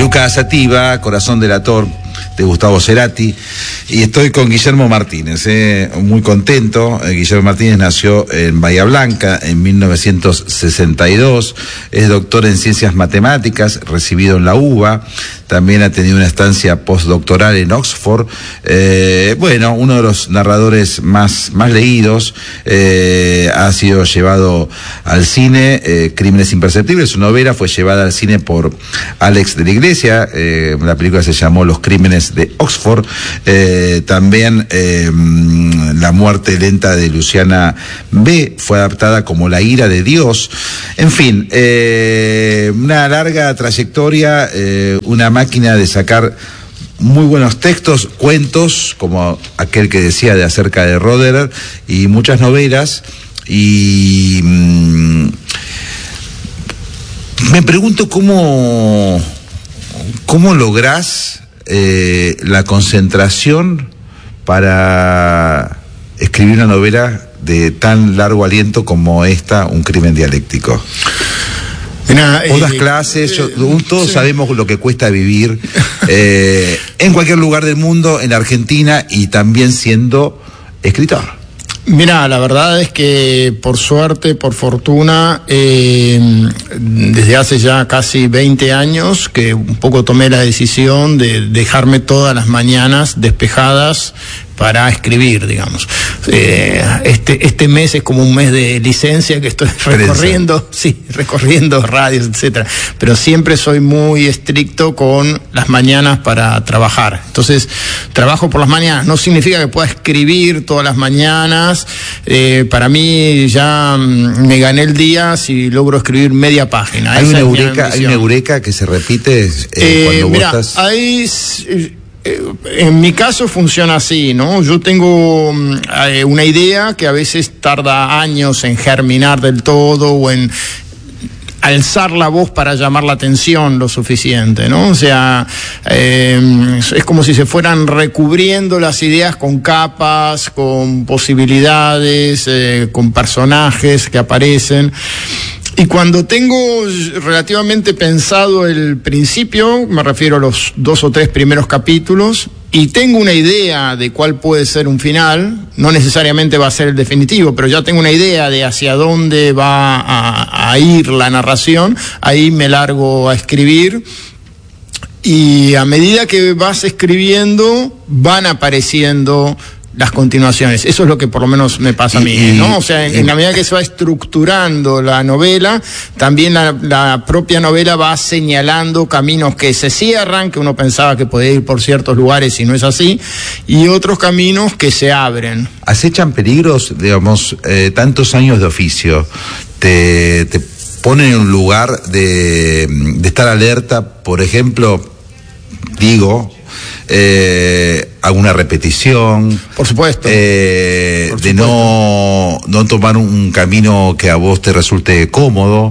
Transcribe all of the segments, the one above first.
Luca Sativa, Corazón delator, de Gustavo Cerati, y estoy con Guillermo Martínez, muy contento. Guillermo Martínez nació en Bahía Blanca en 1962, es doctor en Ciencias Matemáticas, recibido en la UBA, también ha tenido una estancia postdoctoral en Oxford, uno de los narradores más leídos, ha sido llevado al cine, Crímenes Imperceptibles, su novela fue llevada al cine por Alex de la Iglesia, la película se llamó Los Crímenes de Oxford, también La muerte lenta de Luciana B fue adaptada como La ira de Dios, en fin, una larga trayectoria, una máquina de sacar muy buenos textos, cuentos, como aquel que decía de acerca de Roderer, y muchas novelas, y me pregunto cómo lográs la concentración para escribir una novela de tan largo aliento como esta, Un crimen dialéctico. Vos das clases, todos sabemos lo que cuesta vivir en cualquier lugar del mundo, en Argentina, y también siendo escritor. Mira, la verdad es que por suerte, por fortuna, desde hace ya casi 20 años que un poco tomé la decisión de dejarme todas las mañanas despejadas para escribir, digamos. Este mes es como un mes de licencia que estoy recorriendo radios, etcétera. Pero siempre soy muy estricto con las mañanas para trabajar. Entonces, trabajo por las mañanas. No significa que pueda escribir todas las mañanas. Para mí ya me gané el día si logro escribir media página. ¿Hay una eureka que se repite cuando vos estás? En mi caso funciona así, ¿no? Yo tengo una idea que a veces tarda años en germinar del todo o en alzar la voz para llamar la atención lo suficiente, ¿no? O sea, es como si se fueran recubriendo las ideas con capas, con posibilidades, con personajes que aparecen. Y cuando tengo relativamente pensado el principio, me refiero a los 2 o 3 primeros capítulos, y tengo una idea de cuál puede ser un final, no necesariamente va a ser el definitivo, pero ya tengo una idea de hacia dónde va a ir la narración, ahí me largo a escribir. Y a medida que vas escribiendo, van apareciendo las continuaciones. Eso es lo que por lo menos me pasa a mí, ¿no? O sea, en la medida que se va estructurando la novela, también la propia novela va señalando caminos que se cierran, que uno pensaba que podía ir por ciertos lugares y no es así, y otros caminos que se abren. ¿Acechan peligros, digamos, tantos años de oficio? ¿Te ponen en un lugar de estar alerta, por ejemplo, alguna repetición, por supuesto, de no tomar un camino que a vos te resulte cómodo?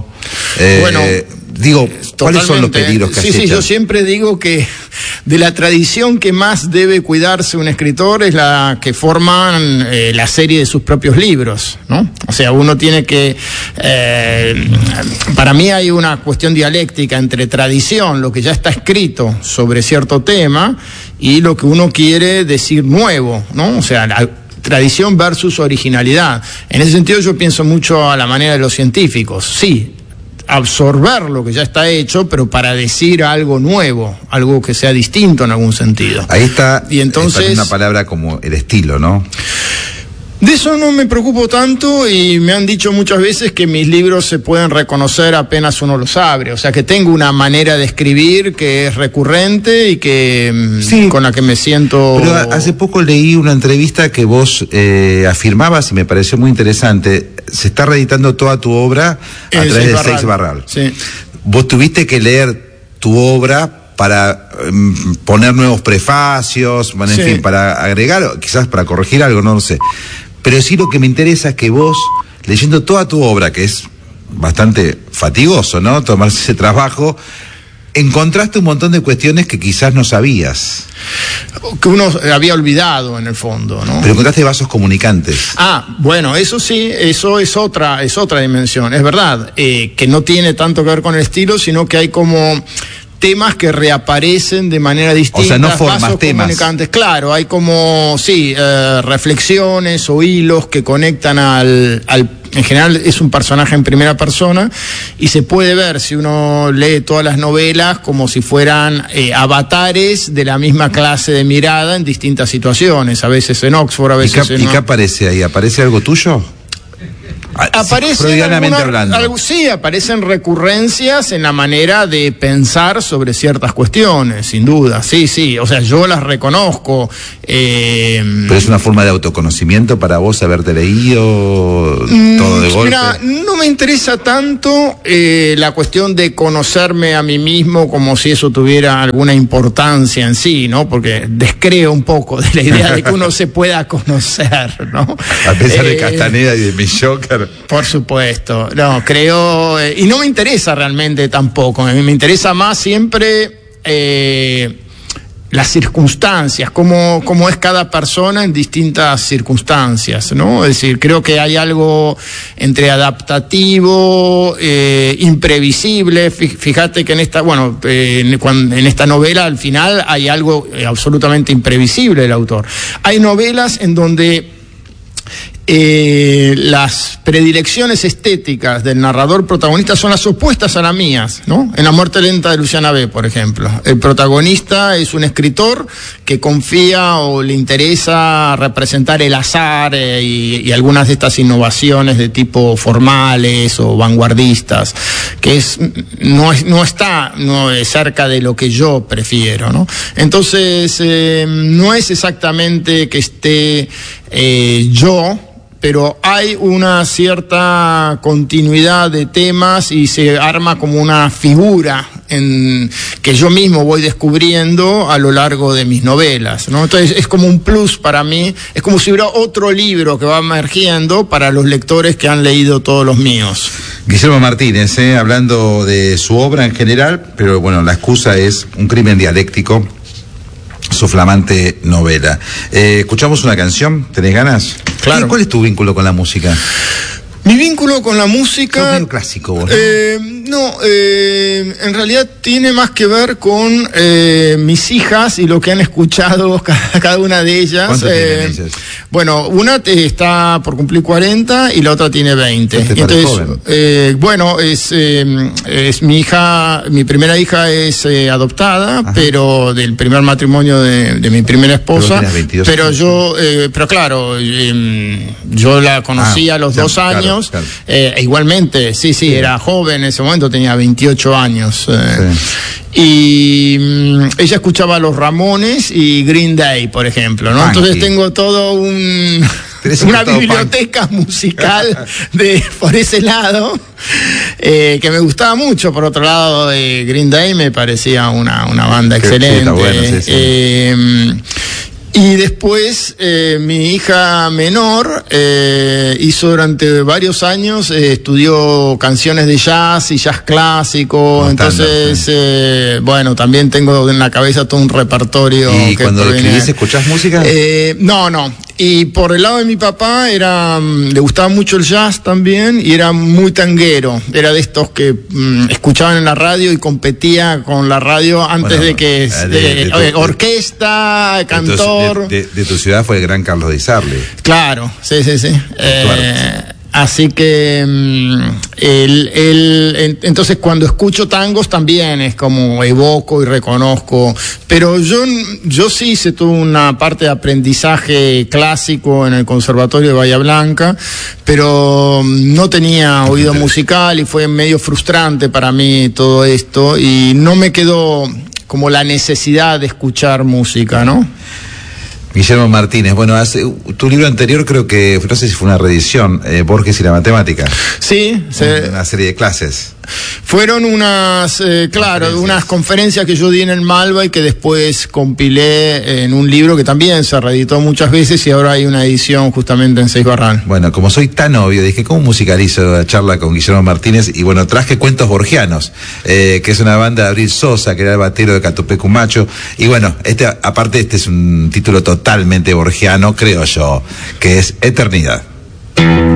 ¿Cuáles son los peligros que acechan? Sí, yo siempre digo que de la tradición que más debe cuidarse un escritor es la que forman la serie de sus propios libros, ¿no? O sea, uno tiene que... para mí hay una cuestión dialéctica entre tradición, lo que ya está escrito sobre cierto tema, y lo que uno quiere decir nuevo, ¿no? O sea, la tradición versus originalidad. En ese sentido yo pienso mucho a la manera de los científicos. Sí, absorber lo que ya está hecho, pero para decir algo nuevo, algo que sea distinto en algún sentido. Ahí está, y entonces, una palabra como el estilo, ¿no? De eso no me preocupo tanto, y me han dicho muchas veces que mis libros se pueden reconocer apenas uno los abre. O sea, que tengo una manera de escribir que es recurrente y que con la que me siento... Pero hace poco leí una entrevista que vos afirmabas y me pareció muy interesante. Se está reeditando toda tu obra a través de Seix Barral. Sí. Vos tuviste que leer tu obra para poner nuevos prefacios, en fin, para agregar, quizás para corregir algo, no lo sé. Pero sí, lo que me interesa es que vos, leyendo toda tu obra, que es bastante fatigoso, ¿no?, tomarse ese trabajo, encontraste un montón de cuestiones que quizás no sabías. Que uno había olvidado en el fondo, ¿no? Pero encontraste vasos comunicantes. Bueno, eso sí, eso es otra dimensión. Es verdad, que no tiene tanto que ver con el estilo, sino que hay como temas que reaparecen de manera distinta. O sea, no formas vasos temas. Comunicantes. Claro, hay como, reflexiones o hilos que conectan en general es un personaje en primera persona y se puede ver, si uno lee todas las novelas, como si fueran avatares de la misma clase de mirada en distintas situaciones, a veces en Oxford, a veces ¿Y qué aparece ahí? ¿Aparece algo tuyo? Aparecen aparecen recurrencias en la manera de pensar sobre ciertas cuestiones, sin duda, sí, o sea, yo las reconozco. Pero es una forma de autoconocimiento para vos haberte leído todo de golpe. Mira, no me interesa tanto la cuestión de conocerme a mí mismo como si eso tuviera alguna importancia en sí, ¿no? Porque descreo un poco de la idea de que uno se pueda conocer, ¿no? A pesar de Castaneda y de Millocker. Por supuesto, no, creo, y no me interesa realmente tampoco, a mí me interesa más siempre las circunstancias, cómo es cada persona en distintas circunstancias, ¿no? Es decir, creo que hay algo entre adaptativo, imprevisible. Fíjate que en esta novela al final hay algo absolutamente imprevisible del autor. Hay novelas en donde las predilecciones estéticas del narrador protagonista son las opuestas a las mías, ¿no? En La muerte lenta de Luciana B., por ejemplo, el protagonista es un escritor que confía o le interesa representar el azar y algunas de estas innovaciones de tipo formales o vanguardistas, que no es cerca de lo que yo prefiero, ¿no? Entonces, no es exactamente que esté yo, pero hay una cierta continuidad de temas y se arma como una figura que yo mismo voy descubriendo a lo largo de mis novelas, ¿no? Entonces es como un plus para mí, es como si hubiera otro libro que va emergiendo para los lectores que han leído todos los míos. Guillermo Martínez, hablando de su obra en general, pero bueno, la excusa es Un crimen dialéctico, su flamante novela. Escuchamos una canción, ¿tenés ganas? Claro. ¿Cuál es tu vínculo con la música? Mi vínculo con la música... Sos medio clásico vos, ¿no? En realidad tiene más que ver con mis hijas y lo que han escuchado cada una de ellas. ¿Cuántas tienen ellas? Bueno, una está por cumplir 40 y la otra tiene 20. Entonces, joven. Es mi hija, mi primera hija es adoptada, ajá, pero del primer matrimonio de mi primera esposa. Pero yo, claro, yo la conocí a los 2 años. Claro. Igualmente, sí, era joven en ese momento, tenía 28 años. Sí. Y ella escuchaba a los Ramones y Green Day, por ejemplo, ¿no? Entonces tengo todo una biblioteca musical por ese lado, que me gustaba mucho. Por otro lado, Green Day me parecía una banda excelente. Bueno, sí. Y después mi hija menor hizo durante varios años, estudió canciones de jazz y jazz clásico. Entonces, también tengo en la cabeza todo un repertorio. ¿Y cuando lo escribís, escuchás música? No. Y por el lado de mi papá le gustaba mucho el jazz también y era muy tanguero. Era de estos que escuchaban en la radio y competía con la radio antes de que orquesta, cantor. De tu ciudad fue el gran Carlos Di Sarli. Claro, sí. Así que entonces cuando escucho tangos también es como evoco y reconozco, pero yo sí hice toda una parte de aprendizaje clásico en el Conservatorio de Bahía Blanca, pero no tenía oído musical y fue medio frustrante para mí todo esto y no me quedó como la necesidad de escuchar música, ¿no? Guillermo Martínez, bueno, tu libro anterior creo que, no sé si fue una reedición, Borges y la matemática. Sí. Una serie de clases. Fueron unas conferencias que yo di en el Malva y que después compilé en un libro que también se reeditó muchas veces y ahora hay una edición justamente en Seibarral. Bueno, como soy tan obvio, dije, ¿cómo musicalizo la charla con Guillermo Martínez? Y bueno, traje Cuentos Borgianos, que es una banda de Abril Sosa, que era el batero de Catupecu Macho. Y bueno, aparte este es un título totalmente borgiano, creo yo, que es Eternidad.